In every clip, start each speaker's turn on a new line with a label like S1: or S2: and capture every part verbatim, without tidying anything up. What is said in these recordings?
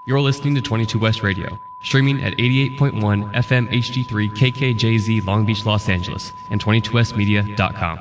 S1: You're listening to twenty-two West Radio, streaming at eighty-eight point one F M H D three K K J Z Long Beach, Los Angeles, and twenty-two west media dot com.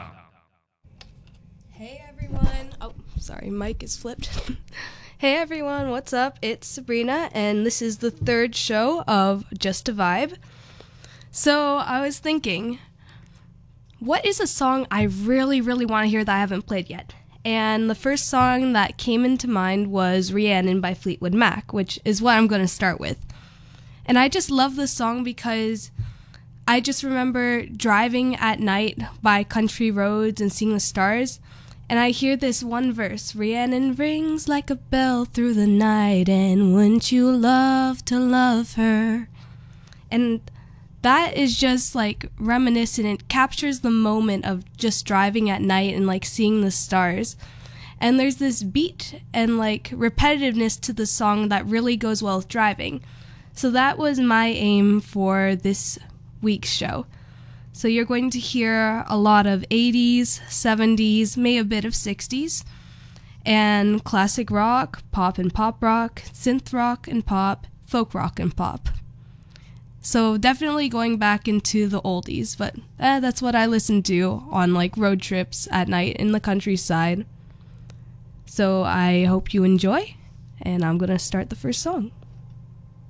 S2: Hey everyone. Oh, sorry, mic is flipped. Hey everyone, what's up? It's Sabrina, and this is the third show of Just a Vibe. So I was thinking, what is a song I really, really want to hear that I haven't played yet? And the first song that came into mind was Rhiannon by Fleetwood Mac, which is what I'm going to start with. And I just love this song because I just remember driving at night by country roads and seeing the stars, and I hear this one verse, Rhiannon rings like a bell through the night, and wouldn't you love to love her? And that is just like reminiscent. It captures the moment of just driving at night and like seeing the stars. And there's this beat and like repetitiveness to the song that really goes well with driving. So that was my aim for this week's show. So you're going to hear a lot of eighties, seventies, maybe a bit of sixties, and classic rock, pop and pop rock, synth rock and pop, folk rock and pop. So definitely going back into the oldies, but eh, that's what I listen to on like road trips at night in the countryside. So I hope you enjoy, and I'm going to start the first song.